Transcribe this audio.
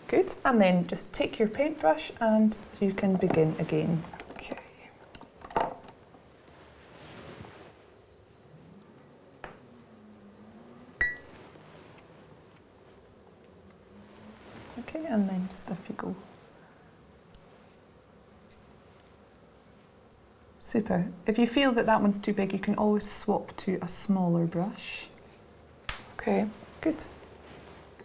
Good, and then just take your paintbrush and you can begin again. Okay. Okay, and then just off you go. Super. If you feel that that one's too big, you can always swap to a smaller brush. Okay. Good.